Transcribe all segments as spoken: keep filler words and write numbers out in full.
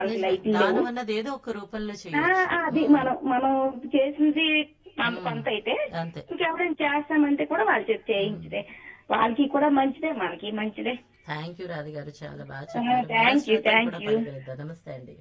వాళ్ళకి నిజమే. లైట్లు లేవు. దానం అన్నది ఏదో ఒక రూపంలో ఆ, చేయొచ్చు. అది ఉమ్, మనం మనం చేసింది అంత ఉమ్, కొంత అయితే అంతే. ఇంకెవరైనా చేస్తామంటే కూడా వాళ్ళ చేతి ఉమ్. చేయించదే. వాళ్ళకి కూడా మంచిదే, మనకి మంచిదే. థ్యాంక్ యూ రాధ గారు, చాలా బాగా చెప్పారు. మరో థ్యాంక్ యూ శ్రోతలు థ్యాంక్ కూడా యూ పలకరిద్దాం. నమస్తే అండి.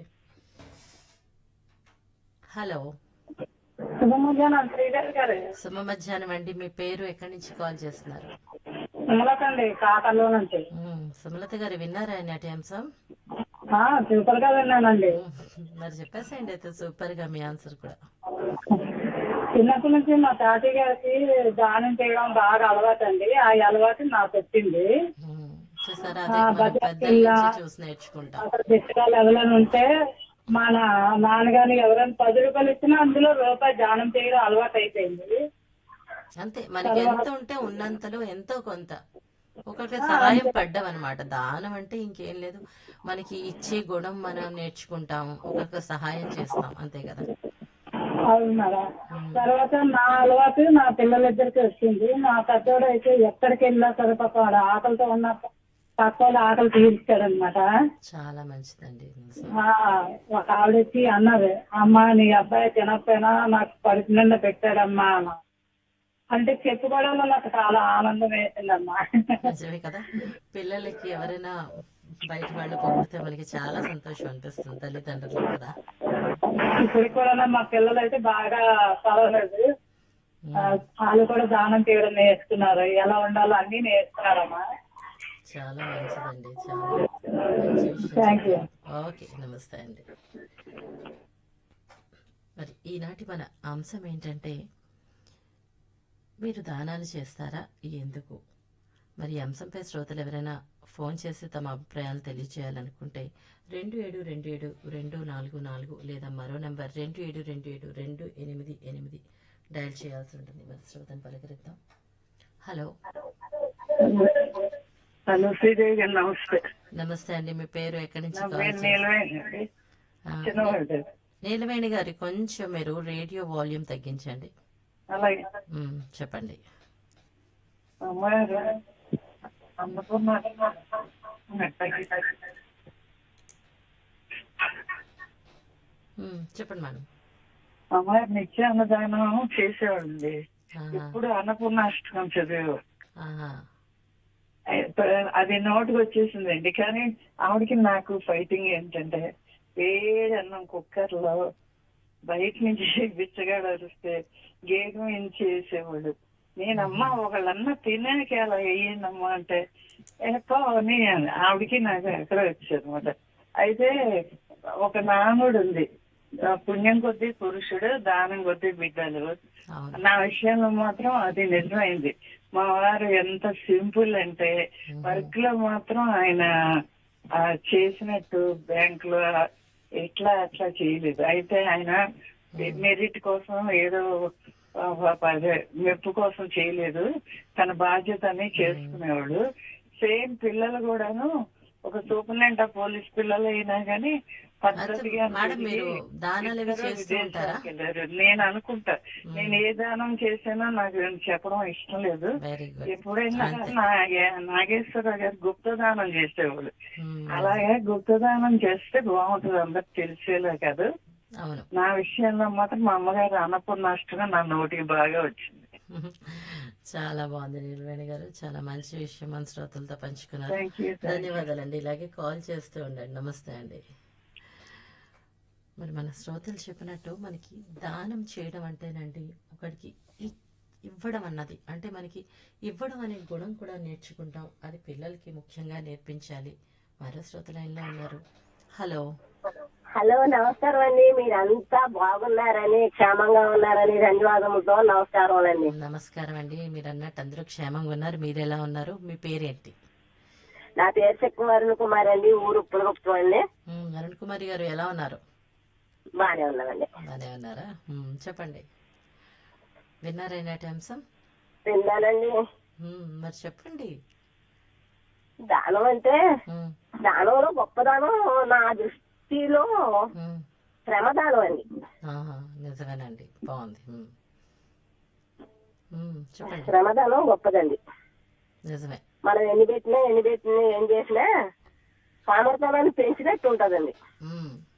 హలో, శుభమధ్యాహ్నం శ్రీదేవి గారు. శుభ మధ్యాహ్నం అండి. మీ పేరు, ఎక్కడి నుంచి కాల్ చేస్తున్నారు? సుమలతండి కాకర్లో నుంచి. ఉమ్, సుమలత గారు విన్నారా నాటి అంశం? ఆ, సూపర్ గా విన్నానండి. ఉమ్, మరి చెప్పేసేయండి అయితే సూపర్ గా మీ ఆన్సర్ కూడా. చిన్నప్పటి నుంచి మా తాతయ్య గారికి దానం చేయడం బాగా అలవాటు అండి. ఆ అలవాటు నాకు వచ్చింది. ఉమ్, చూసారా, ఆ, అదే మనం బజార్కి పెద్దల వెళ్ళా నుంచి చూసి నేర్చుకుంటాం. అక్కడ పుస్తకాలు ఎవరైనా ఉంటే మా నా నాన్నగారు ఎవరైనా పది రూపాయలు ఇచ్చినా అందులో రూపాయి దానం చేయడం అలవాటు అయిపోయింది. అంతే, మనకి తర్వాత ఎంత ఉంటే ఉన్నంతలో ఎంతో కొంత ఒకరికి ఆ, సహాయం అంతే. పడ్డం అనమాట. దానం అంటే ఇంకేం లేదు, మనకి ఇచ్చే గుణం మనం నేర్చుకుంటాం, ఒకరికి సహాయం చేస్తాం, అంతే కదా. అవును మేడం. ఉమ్, తర్వాత నా అలవాటు నా పిల్లలిద్దరికి వచ్చింది. నా పెద్దోడు అయితే ఎక్కడికి వెళ్ళినా సరే పాప వాడు ఆకలితో ఉన్న పక్కల ఆకలి తీర్చాడనమాట. చాలా మంచిదండి నిజం. ఒక ఆవిడ వచ్చి అన్నది, అమ్మా నీ అబ్బాయి తినకపోయినా నాకు కడుపు నిండా పెట్టాడమ్మా అన్న. అంటే చెప్పుకోవడంలో నాకు చాలా ఆనందం వేసిందమ్మా. నిజమే కదా, పిల్లలకి ఎవరైనా బయట వాళ్ళు పొగిడితే మనకి చాలా సంతోషం అనిపిస్తుంది తల్లిదండ్రులకు కదా. ఇప్పటికి కూడా మా పిల్లలు అయితే బాగా చదవలేదు. ఆ, ఉమ్, వాళ్ళు కూడా దానం చేయడం నేర్చుకున్నారు, ఎలా ఉండాలో అన్ని నేర్చుకున్నారమ్మా. చాలా మంచిదండి, చాలా మంచి విషయం థ్యాంక్ యూ. చెప్పారు. ఓకే, నమస్తే అండి. మరి ఈనాటి మన అంశం ఏంటంటే, మీరు దానాలు చేస్తారా, ఎందుకు? మరి ఈ అంశంపై శ్రోతలు ఎవరైనా ఫోన్ చేసి తమ అభిప్రాయాలు తెలియజేయాలనుకుంటే రెండు ఏడు రెండు ఏడు రెండు నాలుగు నాలుగు లేదా మరో నెంబర్ రెండు ఏడు రెండు ఏడు రెండు ఎనిమిది ఎనిమిది డయల్ చేయాల్సి ఉంటుంది. మరి శ్రోతను పలకరిద్దాం. హలో, హలో శ్రీదేవి గారు, నమస్తే. నమస్తే అండి. మీ పేరు, ఎక్కడి నుంచి నా కాల్ పేరు చేస్తారు? నీలవేణి. ఆ, నీ- చిన్నవాడు. నీలవేణి గారి, కొంచెం మీరు రేడియో వాల్యూమ్ తగ్గించండి. అలాగే ఉమ్, చెప్పండి. అమ్మాయి అన్నపూర్ణ ఉమ్, చెప్పండి మేడం. అమ్మాయి నిత్య అన్నదానం చేసేవాడండి. ఆహా, ఇప్పుడు అన్నపూర్ణాష్టకం చదివేవాడు. ఆహా, అది నోటికి వచ్చేసిందండి. కానీ ఆవిడకి నాకు ఫైటింగ్ ఏంటంటే, వేడి అన్నం కుక్కర్ లో బయట నుంచి బిచ్చగాడు అరిస్తే గేగం ఇంచి వేసేవాడు. నేనమ్మా ఒకళ్ళన్నా తినేకి అలా వేయండమ్మా అంటే ఎక్కో అని ఆవిడకి నాకు ఎక్కడ వచ్చారు అనమాట. అయితే ఒక నానుడు ఉంది, ఆ, పుణ్యం కొద్దీ పురుషుడు, దానం కొద్దీ బిడ్డలు. అవును. నా విషయంలో మాత్రం అది నిజమైంది. మా వారు ఎంత సింపుల్ అంటే ఉహు, వర్క్ లో మాత్రం ఆయన ఆ, చేసినట్టు బ్యాంక్ లో ఇట్లా అట్లా చేయలేదు. అయితే ఆయన మెరిట్ కోసం ఏదో ఆ, అదే మెప్పు కోసం చేయలేదు, తన బాధ్యతని చేసుకునేవాడు. సేమ్ పిల్లలు కూడాను ఒక సూపరింటెండెంట్ ఆఫ్ పోలీస్ పిల్లలు అయినా గానీ పద్ధతిగా మేడం, మీరు దానాలు అవి ఇద్దరు చేస్తూ ఉంటారా? విదేశాలకు వెళ్ళారు. నేను అనుకుంటా నేను ఏ దానం చేసినా నాకు చెప్పడం ఇష్టం లేదు. Very good. ఎప్పుడైనా అంతే. నా- నాగేశ్వరరావు గారు గుప్త దానం చేసేవాళ్ళు. ఉమ్, అలాగే గుప్త దానం చేస్తే బాగుంటుంది, అందరికి తెలిసేలా కాదు. అవును. నా విషయంలో మాత్రం మా అమ్మగారు అన్నపూర్ణాష్టకం నా నోటికి బాగా వచ్చింది. చాలా బాగుంది నీలవేణి గారు, చాలా మంచి విషయం మన శ్రోతలతో పంచుకున్నారు. Thank you. ధన్యవాదాలండి. ఇలాగే కాల్ చేస్తూ ఉండండి. నమస్తే అండి. మరి మన శ్రోతలు చెప్పినట్టు మనకి దానం చేయడం అంటేనండి ఒకరికి ఇ- ఇవ్వడం అన్నది, అంటే మనకి ఇవ్వడం అనే గుణం కూడా నేర్చుకుంటాం. అది పిల్లలకి ముఖ్యంగా నేర్పించాలి. మరో శ్రోత లైన్లో ఉన్నారు. హలో, హలో, నమస్కారం అండి. మీరంతా బాగున్నారని, క్షేమంగా ఉన్నారని ధన్యవాదములతో నమస్కారం అండి. నమస్కారం అండి. మీరు అన్నట్టు అందరూ క్షేమంగా ఉన్నారు. మీరు ఎలా ఉన్నారు? మీ పేరేంటి? నా పేరు చెక్కు అరుణ్ కుమార్ అండి, ఊరు ఉప్పులగుప్తం అండి. ఉమ్, అరుణ్ కుమారి గారు ఎలా ఉన్నారు? బానే ఉన్నామండి. బానే ఉన్నారా? ఉమ్, చెప్పండి. విన్నారా ఈనాటి అంశం? విన్నానండి. ఉమ్, మరి చెప్పండి. దానం అంటే ఉమ్, దానంలో గొప్ప దానం నా దృష్టిలో ఉమ్, శ్రమదానం అండి. ఆహా, నిజమేనండి, బాగుంది. ఉమ్, ఉమ్, చెప్పండి. శ్రమదానం గొప్పదండి. నిజమే. మనం ఎన్ని పెట్టినా ఎన్ని పెట్టినా ఏం చేసినా సామర్థ్యాన్ని పెంచినట్టు ఉంటదండి. ఉమ్,